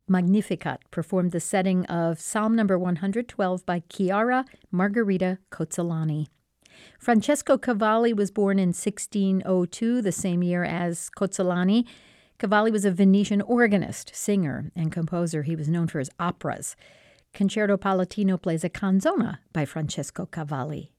Magnificat performed the setting of Psalm number 112 by Chiara Margherita Cozzolani. Francesco Cavalli was born in 1602, the same year as Cozzolani. Cavalli was a Venetian organist, singer, and composer. He was known for his operas. Concerto Palatino plays a canzona by Francesco Cavalli.